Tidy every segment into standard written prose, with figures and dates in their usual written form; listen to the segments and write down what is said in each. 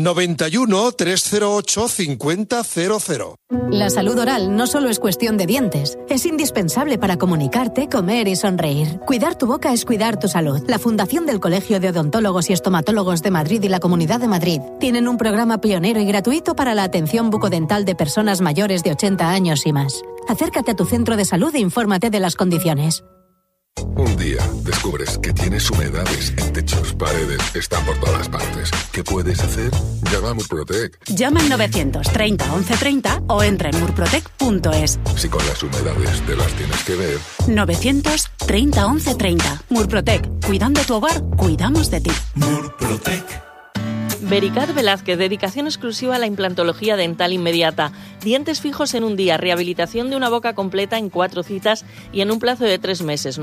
91 308 5000. La salud oral no solo es cuestión de dientes, es indispensable para comunicarte, comer y sonreír. Cuidar tu boca es cuidar tu salud. La Fundación del Colegio de Odontólogos y Estomatólogos de Madrid y la Comunidad de Madrid tienen un programa pionero y gratuito para la atención bucodental de personas mayores de 80 años y más. Acércate a tu centro de salud e infórmate de las condiciones. Un día descubres que tienes humedades en techos, paredes, están por todas partes. ¿Qué puedes hacer? Llama a Murprotec. Llama al 930 1130 o entra en murprotec.es. Si con las humedades te las tienes que ver. 930 1130. Murprotec. Cuidando tu hogar, cuidamos de ti. Murprotec. Vericat Velázquez, dedicación exclusiva a la implantología dental inmediata. Dientes fijos en un día, rehabilitación de una boca completa en 4 citas y en un plazo de 3 meses.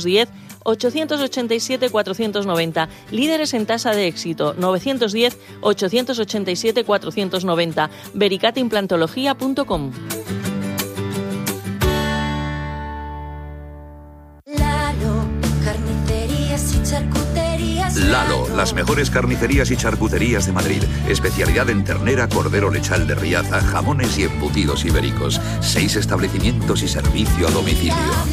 910-887-490. Líderes en tasa de éxito. 910-887-490. vericatimplantología.com. Lalo, las mejores carnicerías y charcuterías de Madrid. Especialidad en ternera, cordero lechal de Riaza, jamones y embutidos ibéricos. 6 establecimientos y servicio a domicilio.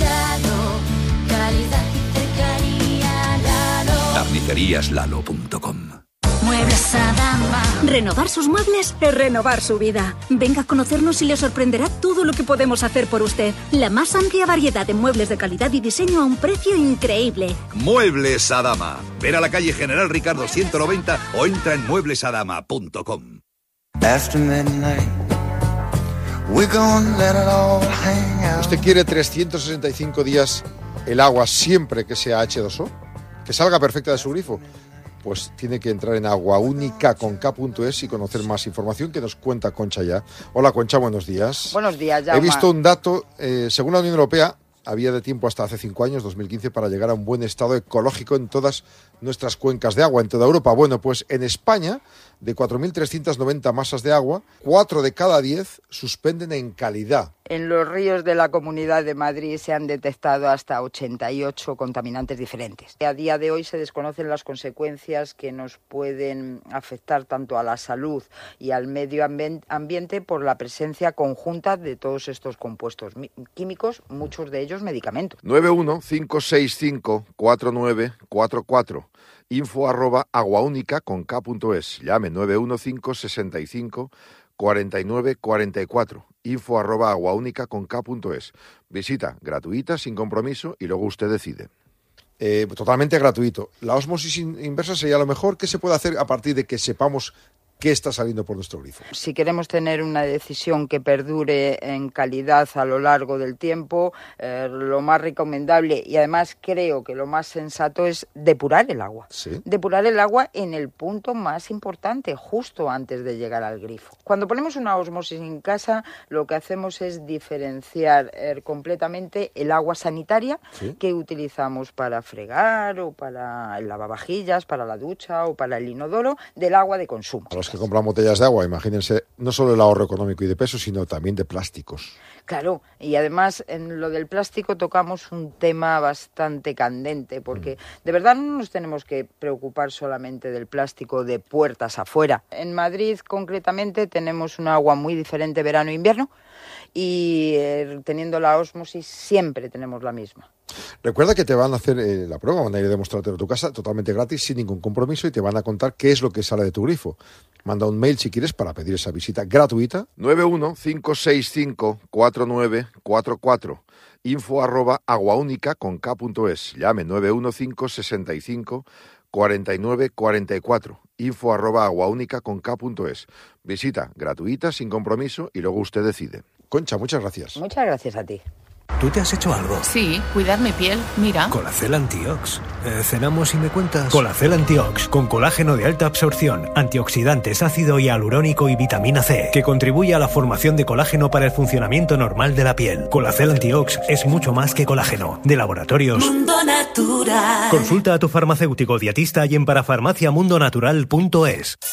Carniceríaslalo.com. Muebles Adama. Renovar sus muebles es renovar su vida. Venga a conocernos y le sorprenderá todo lo que podemos hacer por usted. La más amplia variedad de muebles de calidad y diseño a un precio increíble. Muebles Adama. Ver a la calle General Ricardo 190 o entra en mueblesadama.com. ¿Usted quiere 365 días el agua siempre que sea H2O? ¿Que salga perfecta de su grifo? Pues tiene que entrar en aguaunicaconk.es y conocer más información que nos cuenta Concha ya. Hola Concha, buenos días. Buenos días, Jaume. He visto un dato, según la Unión Europea, había de tiempo hasta hace 5 años, 2015, para llegar a un buen estado ecológico en todas nuestras cuencas de agua, en toda Europa. Bueno, pues en España, de 4.390 masas de agua, 4 de cada 10 suspenden en calidad. En los ríos de la Comunidad de Madrid se han detectado hasta 88 contaminantes diferentes. A día de hoy se desconocen las consecuencias que nos pueden afectar tanto a la salud y al medio ambiente por la presencia conjunta de todos estos compuestos químicos, muchos de ellos medicamentos. 915654944. info@aguaunicaconk.es. Llame 915654944. info@aguaunicaconk.es. Visita gratuita, sin compromiso, y luego usted decide. Totalmente gratuito. La ósmosis inversa sería lo mejor. ¿Qué se puede hacer a partir de que sepamos qué está saliendo por nuestro grifo? Si queremos tener una decisión que perdure en calidad a lo largo del tiempo, lo más recomendable y además creo que lo más sensato es depurar el agua. ¿Sí? Depurar el agua en el punto más importante, justo antes de llegar al grifo. Cuando ponemos una ósmosis en casa, lo que hacemos es diferenciar completamente el agua sanitaria, ¿sí?, que utilizamos para fregar o para el lavavajillas, para la ducha o para el inodoro, del agua de consumo. Los que compran botellas de agua, imagínense, no solo el ahorro económico y de peso, sino también de plásticos. Claro, y además en lo del plástico tocamos un tema bastante candente, porque de verdad no nos tenemos que preocupar solamente del plástico de puertas afuera. En Madrid, concretamente, tenemos un agua muy diferente verano e invierno, y teniendo la ósmosis siempre tenemos la misma. Recuerda que te van a hacer la prueba, van a ir a demostrártelo a tu casa totalmente gratis, sin ningún compromiso, y te van a contar qué es lo que sale de tu grifo. Manda un mail si quieres para pedir esa visita gratuita. 915654944. info@aguaunicaconk.es. Llame 915654944. info@aguaunicaconk.es. Visita gratuita, sin compromiso, y luego usted decide. Concha, muchas gracias. Muchas gracias a ti. ¿Tú te has hecho algo? Sí, cuidar mi piel, mira. Colacel Antiox. ¿Cenamos y me cuentas? Colacel Antiox, con colágeno de alta absorción, antioxidantes, ácido hialurónico y vitamina C, que contribuye a la formación de colágeno para el funcionamiento normal de la piel. Colacel Antiox es mucho más que colágeno. De Laboratorios Mundo Natural. Consulta a tu farmacéutico dietista y en parafarmaciamundonatural.es.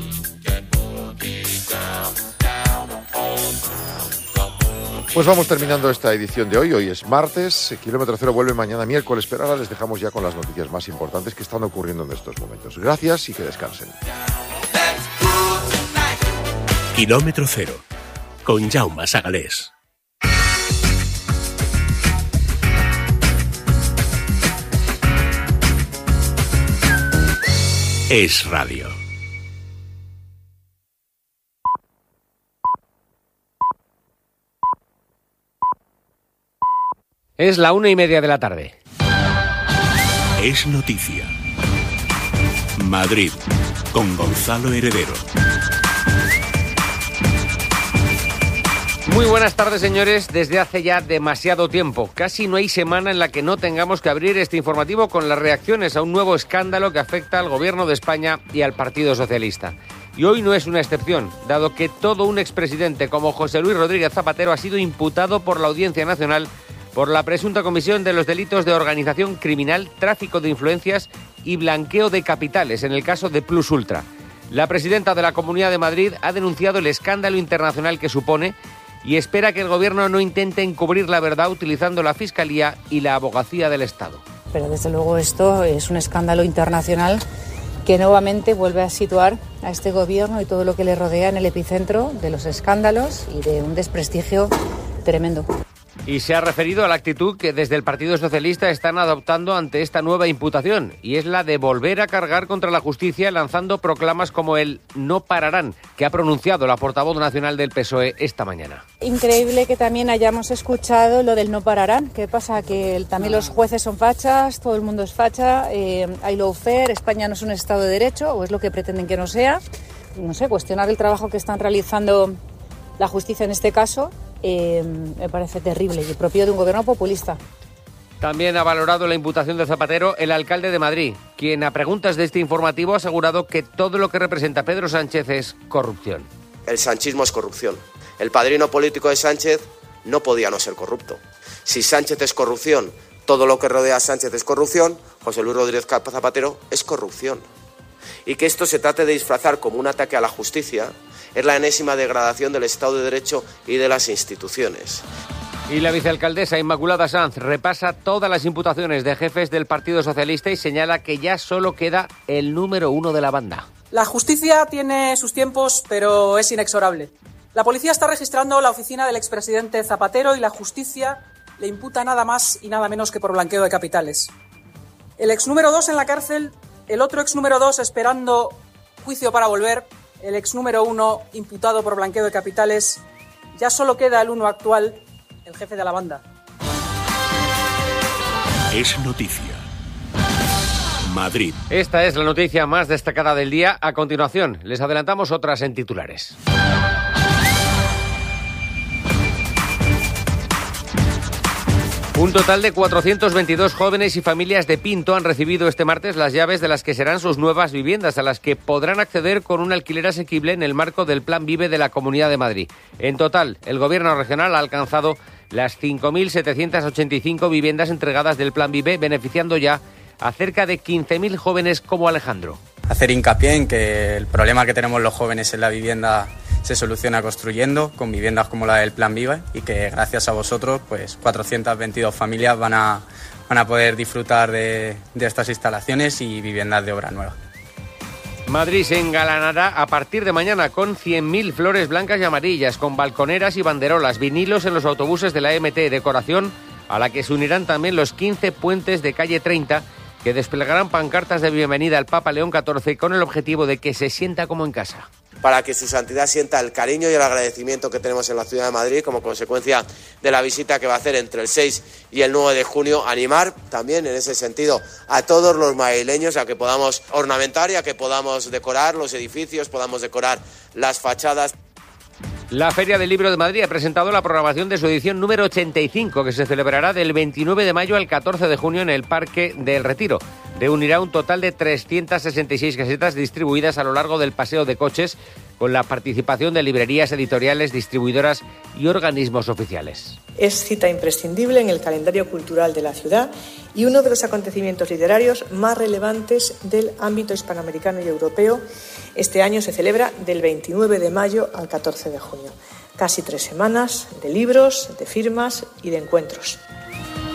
Pues vamos terminando esta edición de hoy. Hoy es martes, Kilómetro Cero vuelve mañana miércoles, pero ahora les dejamos ya con las noticias más importantes que están ocurriendo en estos momentos. Gracias y que descansen. Kilómetro Cero, con Jaume Sagalés. Es radio. Es la 1:30 de la tarde. Es noticia. Madrid, con Gonzalo Heredero. Muy buenas tardes, señores. Desde hace ya demasiado tiempo, casi no hay semana en la que no tengamos que abrir este informativo con las reacciones a un nuevo escándalo que afecta al Gobierno de España y al Partido Socialista. Y hoy no es una excepción, dado que todo un expresidente como José Luis Rodríguez Zapatero ha sido imputado por la Audiencia Nacional por la presunta comisión de los delitos de organización criminal, tráfico de influencias y blanqueo de capitales en el caso de Plus Ultra. La presidenta de la Comunidad de Madrid ha denunciado el escándalo internacional que supone y espera que el Gobierno no intente encubrir la verdad utilizando la Fiscalía y la Abogacía del Estado. Pero desde luego esto es un escándalo internacional que nuevamente vuelve a situar a este Gobierno y todo lo que le rodea en el epicentro de los escándalos y de un desprestigio tremendo. Y se ha referido a la actitud que desde el Partido Socialista están adoptando ante esta nueva imputación, y es la de volver a cargar contra la justicia lanzando proclamas como el "no pararán", que ha pronunciado la portavoz nacional del PSOE esta mañana. Increíble que también hayamos escuchado lo del "no pararán". ¿Qué pasa? Que también los jueces son fachas, todo el mundo es facha, hay lawfare, España no es un Estado de Derecho, o es lo que pretenden que no sea. No sé, cuestionar el trabajo que están realizando la justicia en este caso me parece terrible y propio de un gobierno populista. También ha valorado la imputación de Zapatero el alcalde de Madrid, quien a preguntas de este informativo ha asegurado que todo lo que representa Pedro Sánchez es corrupción. El sanchismo es corrupción. El padrino político de Sánchez no podía no ser corrupto. Si Sánchez es corrupción, todo lo que rodea a Sánchez es corrupción, José Luis Rodríguez Zapatero es corrupción. Y que esto se trate de disfrazar como un ataque a la justicia es la enésima degradación del Estado de Derecho y de las instituciones. Y la vicealcaldesa Inmaculada Sanz repasa todas las imputaciones de jefes del Partido Socialista y señala que ya solo queda el número 1 de la banda. La justicia tiene sus tiempos, pero es inexorable. La policía está registrando la oficina del expresidente Zapatero y la justicia le imputa nada más y nada menos que por blanqueo de capitales. El ex número 2 en la cárcel, el otro ex número 2 esperando juicio para volver, el ex número 1 imputado por blanqueo de capitales. Ya solo queda el 1 actual, el jefe de la banda. Es noticia. Madrid. Esta es la noticia más destacada del día. A continuación, les adelantamos otras en titulares. Un total de 422 jóvenes y familias de Pinto han recibido este martes las llaves de las que serán sus nuevas viviendas, a las que podrán acceder con un alquiler asequible en el marco del Plan Vive de la Comunidad de Madrid. En total, el Gobierno regional ha alcanzado las 5.785 viviendas entregadas del Plan Vive, beneficiando ya a cerca de 15.000 jóvenes como Alejandro. Hacer hincapié en que el problema que tenemos los jóvenes en la vivienda se soluciona construyendo, con viviendas como la del Plan Vive, y que gracias a vosotros, pues 422 familias van a poder disfrutar de estas instalaciones y viviendas de obra nueva. Madrid se engalanará a partir de mañana con 100.000 flores blancas y amarillas, con balconeras y banderolas, vinilos en los autobuses de la MT, decoración a la que se unirán también los 15 puentes de calle 30, que desplegarán pancartas de bienvenida al Papa León XIV con el objetivo de que se sienta como en casa. Para que su santidad sienta el cariño y el agradecimiento que tenemos en la ciudad de Madrid como consecuencia de la visita que va a hacer entre el 6 y el 9 de junio. Animar también en ese sentido a todos los madrileños a que podamos ornamentar y a que podamos decorar los edificios, podamos decorar las fachadas. La Feria del Libro de Madrid ha presentado la programación de su edición número 85, que se celebrará del 29 de mayo al 14 de junio en el Parque del Retiro. Reunirá un total de 366 casetas distribuidas a lo largo del paseo de coches, con la participación de librerías, editoriales, distribuidoras y organismos oficiales. Es cita imprescindible en el calendario cultural de la ciudad y uno de los acontecimientos literarios más relevantes del ámbito hispanoamericano y europeo. Este año se celebra del 29 de mayo al 14 de junio. Casi 3 semanas de libros, de firmas y de encuentros.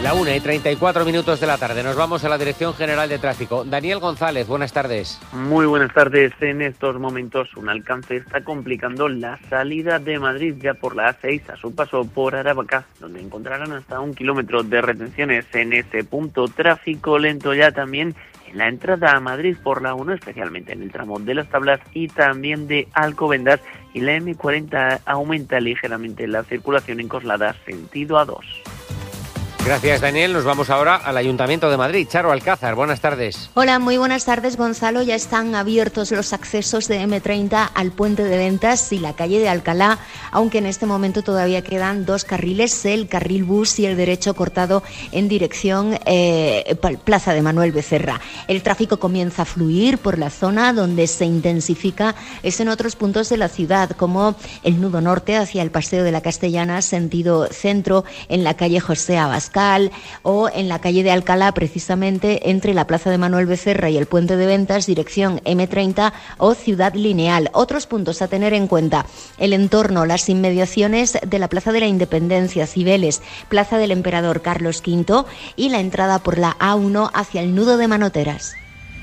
La 1:34 de la tarde. Nos vamos a la Dirección General de Tráfico. Daniel González, buenas tardes. Muy buenas tardes. En estos momentos un alcance está complicando la salida de Madrid ya por la A6 a su paso por Aravaca, donde encontrarán hasta 1 kilómetro de retenciones en ese punto. Tráfico lento ya también en la entrada a Madrid por la 1, especialmente en el tramo de Las Tablas y también de Alcobendas, y la M40 aumenta ligeramente la circulación en Coslada sentido A2. Gracias, Daniel. Nos vamos ahora al Ayuntamiento de Madrid. Charo Alcázar, buenas tardes. Hola, muy buenas tardes, Gonzalo. Ya están abiertos los accesos de M30 al Puente de Ventas y la calle de Alcalá, aunque en este momento todavía quedan 2 carriles, el carril bus y el derecho cortado en dirección Plaza de Manuel Becerra. El tráfico comienza a fluir por la zona, donde se intensifica es en otros puntos de la ciudad, como el nudo norte hacia el Paseo de la Castellana, sentido centro, en la calle José Abascal, o en la calle de Alcalá, precisamente entre la Plaza de Manuel Becerra y el Puente de Ventas, dirección M30 o Ciudad Lineal. Otros puntos a tener en cuenta: el entorno, las inmediaciones de la Plaza de la Independencia, Cibeles, Plaza del Emperador Carlos V y la entrada por la A1 hacia el nudo de Manoteras.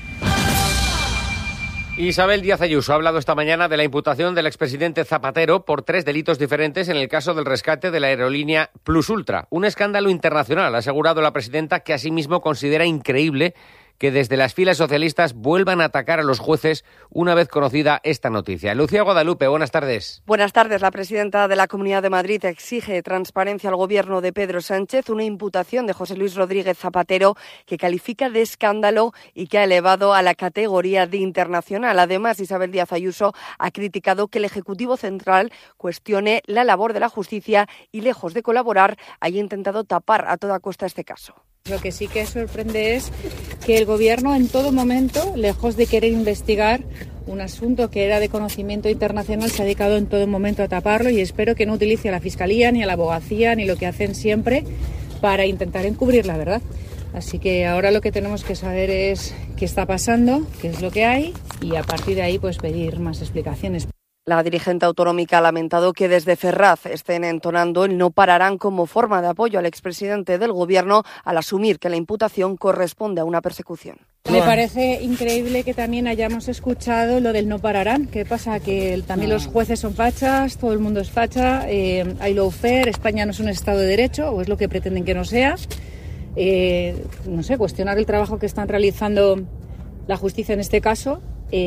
Isabel Díaz Ayuso ha hablado esta mañana de la imputación del expresidente Zapatero por 3 delitos diferentes en el caso del rescate de la aerolínea Plus Ultra. Un escándalo internacional, ha asegurado la presidenta, que asimismo considera increíble que desde las filas socialistas vuelvan a atacar a los jueces una vez conocida esta noticia. Lucía Guadalupe, buenas tardes. Buenas tardes. La presidenta de la Comunidad de Madrid exige transparencia al gobierno de Pedro Sánchez, una imputación de José Luis Rodríguez Zapatero que califica de escándalo y que ha elevado a la categoría de internacional. Además, Isabel Díaz Ayuso ha criticado que el Ejecutivo Central cuestione la labor de la justicia y, lejos de colaborar, haya intentado tapar a toda costa este caso. Lo que sí que sorprende es que el Gobierno en todo momento, lejos de querer investigar un asunto que era de conocimiento internacional, se ha dedicado en todo momento a taparlo, y espero que no utilice a la Fiscalía ni a la Abogacía ni lo que hacen siempre para intentar encubrir la verdad. Así que ahora lo que tenemos que saber es qué está pasando, qué es lo que hay, y a partir de ahí pues pedir más explicaciones. La dirigente autonómica ha lamentado que desde Ferraz estén entonando el no pararán como forma de apoyo al expresidente del Gobierno, al asumir que la imputación corresponde a una persecución. Me parece increíble que también hayamos escuchado lo del no pararán. ¿Qué pasa? Que también los jueces son fachas, todo el mundo es facha, hay lawfare, España no es un Estado de Derecho, o es lo que pretenden que no sea. No sé, cuestionar el trabajo que están realizando la justicia en este caso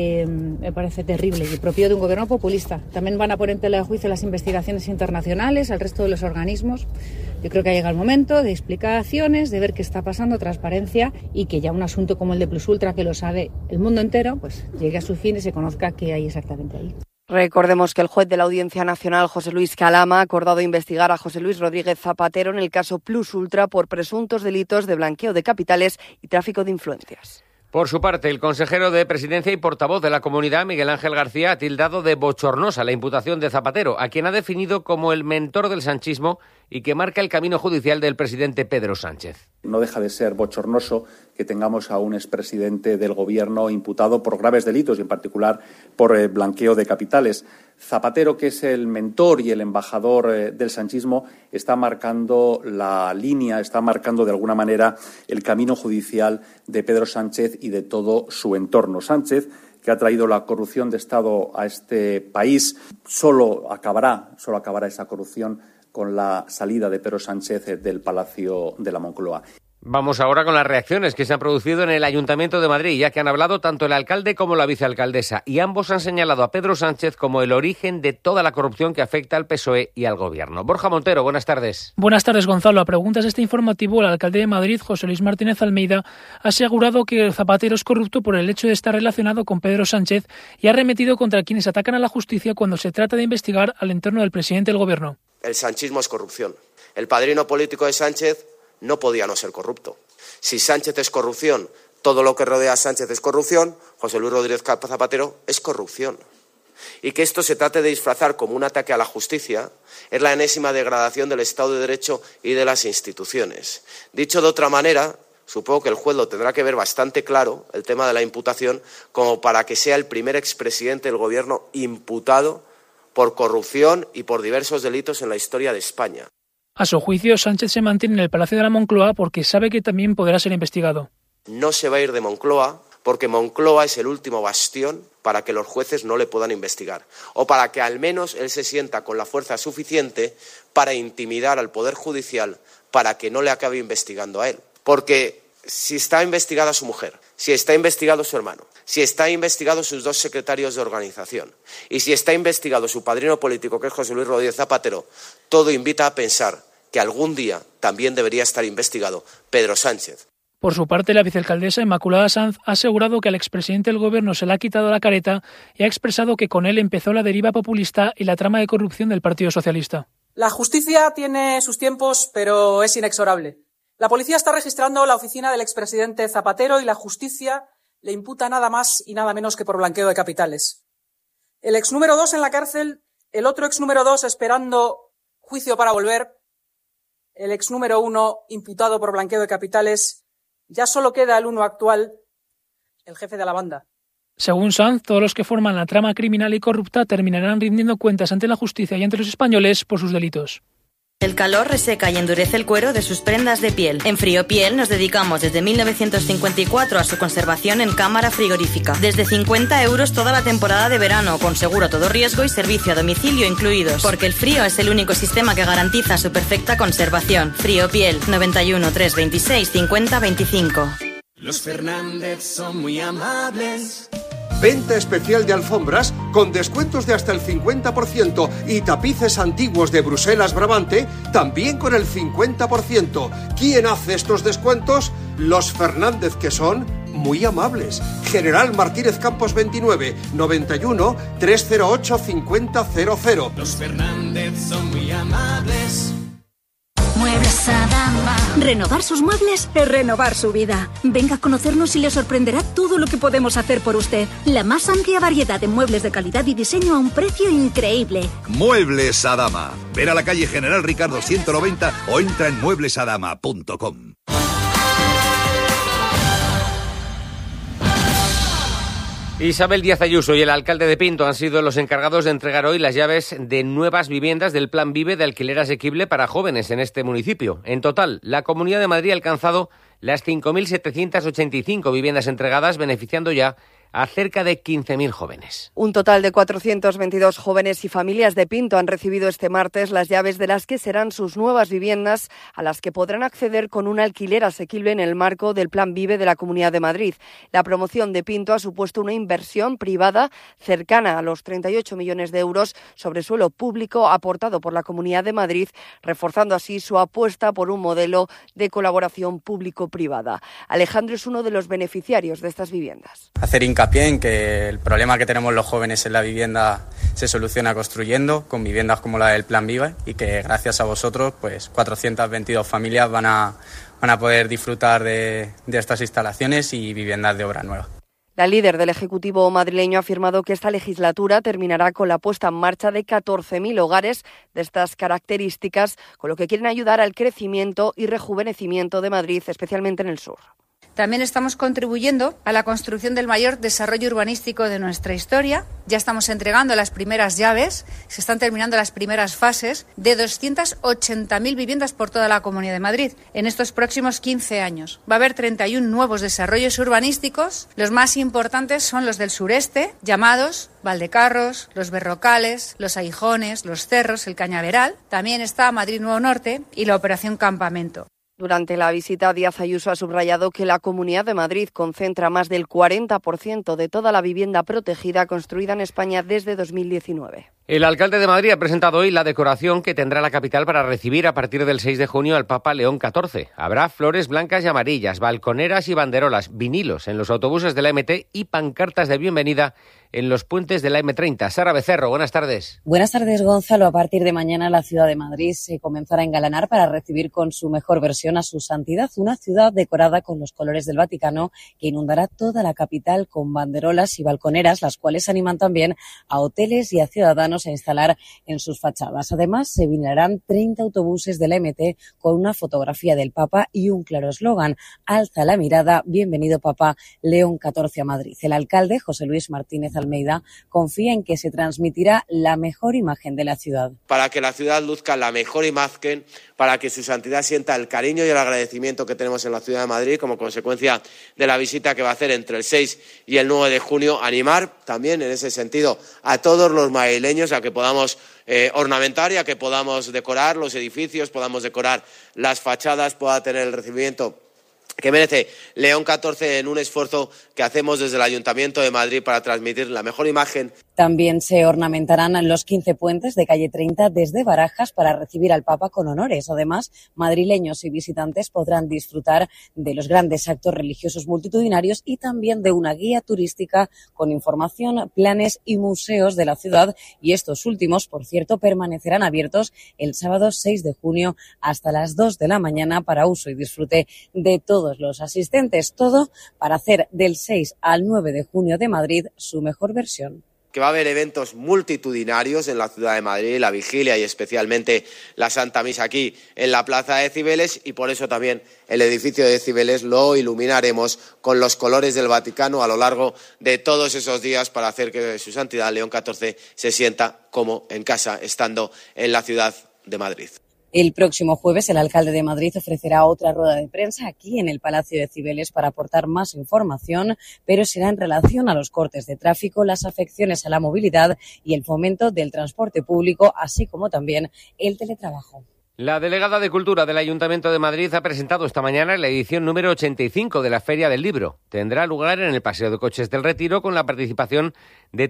me parece terrible y propio de un gobierno populista. También van a poner en tela de juicio las investigaciones internacionales, al resto de los organismos. Yo creo que ha llegado el momento de explicaciones, de ver qué está pasando, transparencia, y que ya un asunto como el de Plus Ultra, que lo sabe el mundo entero, pues llegue a su fin y se conozca qué hay exactamente ahí. Recordemos que el juez de la Audiencia Nacional, José Luis Calama, ha acordado investigar a José Luis Rodríguez Zapatero en el caso Plus Ultra por presuntos delitos de blanqueo de capitales y tráfico de influencias. Por su parte, el consejero de Presidencia y portavoz de la Comunidad, Miguel Ángel García, ha tildado de bochornosa la imputación de Zapatero, a quien ha definido como el mentor del sanchismo y que marca el camino judicial del presidente Pedro Sánchez. No deja de ser bochornoso que tengamos a un expresidente del Gobierno imputado por graves delitos y en particular por blanqueo de capitales. Zapatero, que es el mentor y el embajador del sanchismo, está marcando la línea, está marcando de alguna manera el camino judicial de Pedro Sánchez y de todo su entorno. Sánchez, que ha traído la corrupción de Estado a este país, solo acabará esa corrupción con la salida de Pedro Sánchez del Palacio de la Moncloa. Vamos ahora con las reacciones que se han producido en el Ayuntamiento de Madrid, ya que han hablado tanto el alcalde como la vicealcaldesa, y ambos han señalado a Pedro Sánchez como el origen de toda la corrupción que afecta al PSOE y al Gobierno. Borja Montero, buenas tardes. Buenas tardes, Gonzalo. A preguntas de este informativo, el alcalde de Madrid, José Luis Martínez Almeida, ha asegurado que Zapatero es corrupto por el hecho de estar relacionado con Pedro Sánchez y ha arremetido contra quienes atacan a la justicia cuando se trata de investigar al entorno del presidente del Gobierno. El sanchismo es corrupción. El padrino político de Sánchez no podía no ser corrupto. Si Sánchez es corrupción, todo lo que rodea a Sánchez es corrupción, José Luis Rodríguez Zapatero es corrupción. Y que esto se trate de disfrazar como un ataque a la justicia es la enésima degradación del Estado de Derecho y de las instituciones. Dicho de otra manera, supongo que el juez lo tendrá que ver bastante claro, el tema de la imputación, como para que sea el primer expresidente del Gobierno imputado por corrupción y por diversos delitos en la historia de España. A su juicio, Sánchez se mantiene en el Palacio de la Moncloa porque sabe que también podrá ser investigado. No se va a ir de Moncloa porque Moncloa es el último bastión para que los jueces no le puedan investigar o para que al menos él se sienta con la fuerza suficiente para intimidar al Poder Judicial para que no le acabe investigando a él. Porque si está investigada su mujer, si está investigado su hermano, si está investigado sus 2 secretarios de organización y si está investigado su padrino político, que es José Luis Rodríguez Zapatero, todo invita a pensar que algún día también debería estar investigado Pedro Sánchez. Por su parte, la vicealcaldesa Inmaculada Sanz ha asegurado que al expresidente del Gobierno se le ha quitado la careta y ha expresado que con él empezó la deriva populista y la trama de corrupción del Partido Socialista. La justicia tiene sus tiempos, pero es inexorable. La policía está registrando la oficina del expresidente Zapatero y la justicia le imputa nada más y nada menos que por blanqueo de capitales. El ex número 2 en la cárcel, el otro ex número 2 esperando juicio para volver, el ex número 1 imputado por blanqueo de capitales. Ya solo queda el uno actual, el jefe de la banda. Según Sanz, todos los que forman la trama criminal y corrupta terminarán rindiendo cuentas ante la justicia y ante los españoles por sus delitos. El calor reseca y endurece el cuero de sus prendas de piel. En Friopiel nos dedicamos desde 1954 a su conservación en cámara frigorífica. Desde 50 € toda la temporada de verano, con seguro a todo riesgo y servicio a domicilio incluidos. Porque el frío es el único sistema que garantiza su perfecta conservación. Friopiel, 91 326 50 25. Los Fernández son muy amables. Venta especial de alfombras con descuentos de hasta el 50% y tapices antiguos de Bruselas Brabante también con el 50%. ¿Quién hace estos descuentos? Los Fernández, que son muy amables. General Martínez Campos 29, 91 308 5000. Los Fernández son muy amables. Muebles Adama. Renovar sus muebles es renovar su vida. Venga a conocernos y le sorprenderá todo lo que podemos hacer por usted. La más amplia variedad de muebles de calidad y diseño a un precio increíble. Muebles Adama. Ver a la calle General Ricardo 190 o entra en mueblesadama.com. Isabel Díaz Ayuso y el alcalde de Pinto han sido los encargados de entregar hoy las llaves de nuevas viviendas del Plan Vive de alquiler asequible para jóvenes en este municipio. En total, la Comunidad de Madrid ha alcanzado las 5.785 viviendas entregadas, beneficiando ya a cerca de 15.000 jóvenes. Un total de 422 jóvenes y familias de Pinto han recibido este martes las llaves de las que serán sus nuevas viviendas, a las que podrán acceder con un alquiler asequible en el marco del Plan Vive de la Comunidad de Madrid. La promoción de Pinto ha supuesto una inversión privada cercana a los 38 millones de euros sobre suelo público aportado por la Comunidad de Madrid, reforzando así su apuesta por un modelo de colaboración público-privada. Alejandro es uno de los beneficiarios de estas viviendas. Hacer hincapié en que el problema que tenemos los jóvenes en la vivienda se soluciona construyendo, con viviendas como la del Plan Vive, y que gracias a vosotros, pues 422 familias van a poder disfrutar de estas instalaciones y viviendas de obra nueva. La líder del Ejecutivo madrileño ha afirmado que esta legislatura terminará con la puesta en marcha de 14.000 hogares de estas características, con lo que quieren ayudar al crecimiento y rejuvenecimiento de Madrid, especialmente en el sur. También estamos contribuyendo a la construcción del mayor desarrollo urbanístico de nuestra historia. Ya estamos entregando las primeras llaves, se están terminando las primeras fases de 280.000 viviendas por toda la Comunidad de Madrid en estos próximos 15 años. Va a haber 31 nuevos desarrollos urbanísticos. Los más importantes son los del sureste, llamados Valdecarros, Los Berrocales, Los Aijones, Los Cerros, el Cañaveral. También está Madrid Nuevo Norte y la Operación Campamento. Durante la visita, Díaz Ayuso ha subrayado que la Comunidad de Madrid concentra más del 40% de toda la vivienda protegida construida en España desde 2019. El alcalde de Madrid ha presentado hoy la decoración que tendrá la capital para recibir a partir del 6 de junio al Papa León XIV. Habrá flores blancas y amarillas, balconeras y banderolas, vinilos en los autobuses de la MT y pancartas de bienvenida en los puentes de la M30. Sara Becerro, buenas tardes. Buenas tardes, Gonzalo. A partir de mañana la ciudad de Madrid se comenzará a engalanar para recibir con su mejor versión a su santidad, una ciudad decorada con los colores del Vaticano que inundará toda la capital con banderolas y balconeras, las cuales animan también a hoteles y a ciudadanos a instalar en sus fachadas. Además, se vincularán 30 autobuses de la MT con una fotografía del Papa y un claro eslogan: alza la mirada, bienvenido Papa, León XIV a Madrid. El alcalde, José Luis Martínez Almeida, confía en que se transmitirá la mejor imagen de la ciudad. Para que la ciudad luzca la mejor imagen, para que su santidad sienta el cariño y el agradecimiento que tenemos en la ciudad de Madrid como consecuencia de la visita que va a hacer entre el 6 y el 9 de junio, animar también en ese sentido a todos los madrileños a que podamos ornamentar y a que podamos decorar los edificios, podamos decorar las fachadas, pueda tener el recibimiento que merece León XIV en un esfuerzo que hacemos desde el Ayuntamiento de Madrid para transmitir la mejor imagen. También se ornamentarán los 15 puentes de calle 30 desde Barajas para recibir al Papa con honores. Además, madrileños y visitantes podrán disfrutar de los grandes actos religiosos multitudinarios y también de una guía turística con información, planes y museos de la ciudad. Y estos últimos, por cierto, permanecerán abiertos el sábado 6 de junio hasta las 2 de la mañana para uso y disfrute de todos los asistentes. Todo para hacer del 6 al 9 de junio de Madrid su mejor versión. Que va a haber eventos multitudinarios en la ciudad de Madrid, la vigilia y especialmente la Santa Misa aquí en la Plaza de Cibeles, y por eso también el edificio de Cibeles lo iluminaremos con los colores del Vaticano a lo largo de todos esos días para hacer que su santidad León XIV se sienta como en casa estando en la ciudad de Madrid. El próximo jueves el alcalde de Madrid ofrecerá otra rueda de prensa aquí en el Palacio de Cibeles para aportar más información, pero será en relación a los cortes de tráfico, las afecciones a la movilidad y el fomento del transporte público, así como también el teletrabajo. La delegada de Cultura del Ayuntamiento de Madrid ha presentado esta mañana la edición número 85 de la Feria del Libro. Tendrá lugar en el Paseo de Coches del Retiro con la participación de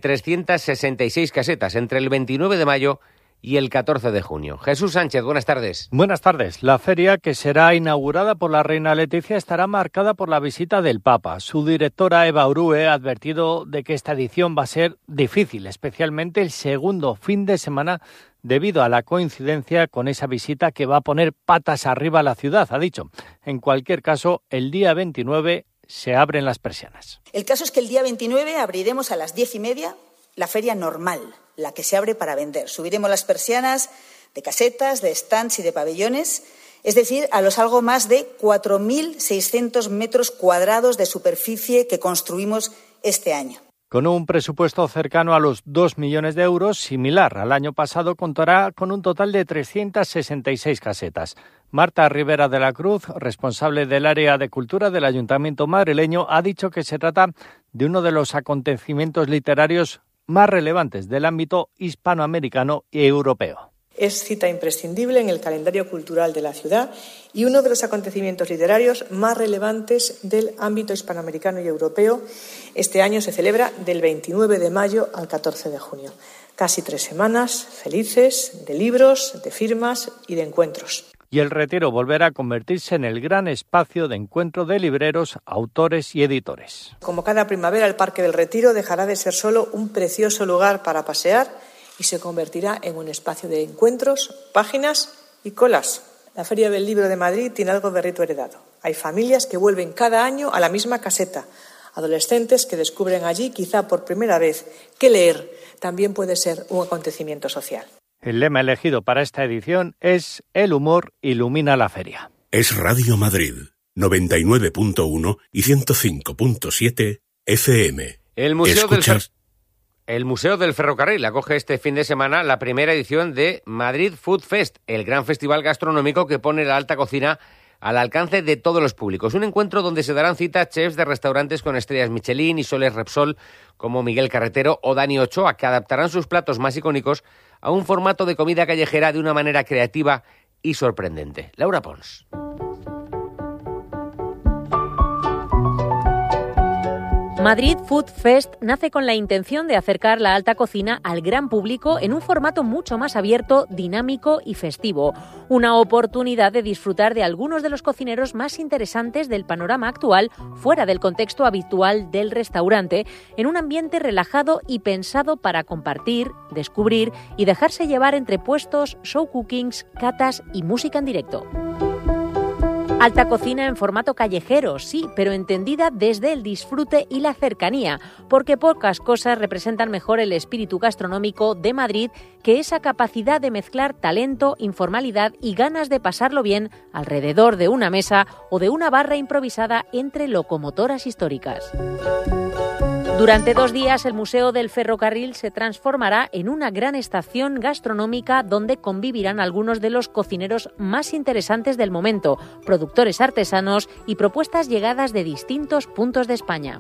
366 casetas entre el 29 de mayo y el 14 de junio. Jesús Sánchez, buenas tardes. Buenas tardes. La feria, que será inaugurada por la reina Leticia, estará marcada por la visita del Papa. Su directora, Eva Urue, ha advertido de que esta edición va a ser difícil, especialmente el segundo fin de semana, debido a la coincidencia con esa visita que va a poner patas arriba a la ciudad, ha dicho. En cualquier caso, el día 29 se abren las persianas. El caso es que el día 29 abriremos a las 10:30 la feria normal, la que se abre para vender. Subiremos las persianas de casetas, de stands y de pabellones, es decir, a los algo más de 4.600 metros cuadrados de superficie que construimos este año. Con un presupuesto cercano a los 2 millones de euros, similar al año pasado, contará con un total de 366 casetas. Marta Rivera de la Cruz, responsable del área de cultura del Ayuntamiento madrileño, ha dicho que se trata de uno de los acontecimientos literarios más relevantes del ámbito hispanoamericano y europeo. Es cita imprescindible en el calendario cultural de la ciudad y uno de los acontecimientos literarios más relevantes del ámbito hispanoamericano y europeo. Este año se celebra del 29 de mayo al 14 de junio. Casi 3 semanas felices de libros, de firmas y de encuentros. Y el Retiro volverá a convertirse en el gran espacio de encuentro de libreros, autores y editores. Como cada primavera, el Parque del Retiro dejará de ser solo un precioso lugar para pasear y se convertirá en un espacio de encuentros, páginas y colas. La Feria del Libro de Madrid tiene algo de rito heredado. Hay familias que vuelven cada año a la misma caseta, adolescentes que descubren allí, quizá por primera vez, que leer también puede ser un acontecimiento social. El lema elegido para esta edición es «El humor ilumina la feria». Es Radio Madrid, 99.1 y 105.7 FM. El Museo del Ferrocarril acoge este fin de semana la primera edición de Madrid Food Fest, el gran festival gastronómico que pone la alta cocina al alcance de todos los públicos. Un encuentro donde se darán cita chefs de restaurantes con estrellas Michelin y soles Repsol como Miguel Carretero o Dani Ochoa, que adaptarán sus platos más icónicos a un formato de comida callejera de una manera creativa y sorprendente. Laura Pons. Madrid Food Fest nace con la intención de acercar la alta cocina al gran público en un formato mucho más abierto, dinámico y festivo. Una oportunidad de disfrutar de algunos de los cocineros más interesantes del panorama actual, fuera del contexto habitual del restaurante, en un ambiente relajado y pensado para compartir, descubrir y dejarse llevar entre puestos, show cookings, catas y música en directo. Alta cocina en formato callejero, sí, pero entendida desde el disfrute y la cercanía, porque pocas cosas representan mejor el espíritu gastronómico de Madrid que esa capacidad de mezclar talento, informalidad y ganas de pasarlo bien alrededor de una mesa o de una barra improvisada entre locomotoras históricas. Durante 2 días, el Museo del Ferrocarril se transformará en una gran estación gastronómica donde convivirán algunos de los cocineros más interesantes del momento, productores artesanos y propuestas llegadas de distintos puntos de España.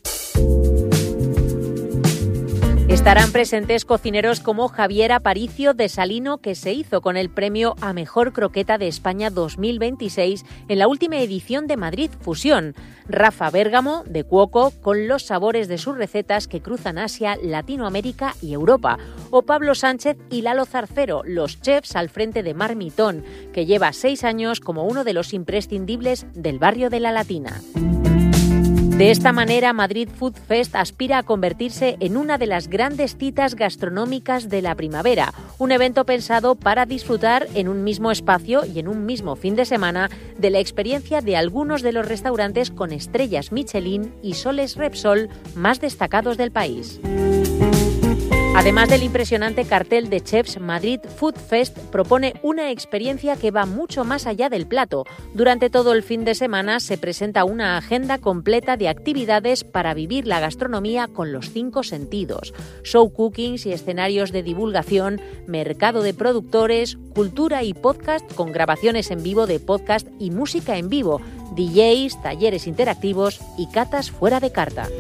Estarán presentes cocineros como Javier Aparicio de Salino, que se hizo con el premio a Mejor Croqueta de España 2026 en la última edición de Madrid Fusión. Rafa Bérgamo, de Cuoco, con los sabores de sus recetas que cruzan Asia, Latinoamérica y Europa. O Pablo Sánchez y Lalo Zarcero, los chefs al frente de Marmitón, que lleva 6 años como uno de los imprescindibles del barrio de la Latina. De esta manera, Madrid Food Fest aspira a convertirse en una de las grandes citas gastronómicas de la primavera, un evento pensado para disfrutar en un mismo espacio y en un mismo fin de semana de la experiencia de algunos de los restaurantes con estrellas Michelin y soles Repsol más destacados del país. Además del impresionante cartel de chefs, Madrid Food Fest propone una experiencia que va mucho más allá del plato. Durante todo el fin de semana se presenta una agenda completa de actividades para vivir la gastronomía con los 5 sentidos. Show cookings y escenarios de divulgación, mercado de productores, cultura y podcast con grabaciones en vivo de podcast y música en vivo, DJs, talleres interactivos y catas fuera de carta.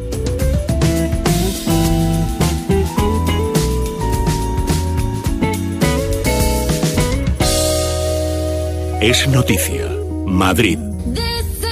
Es noticia. Madrid.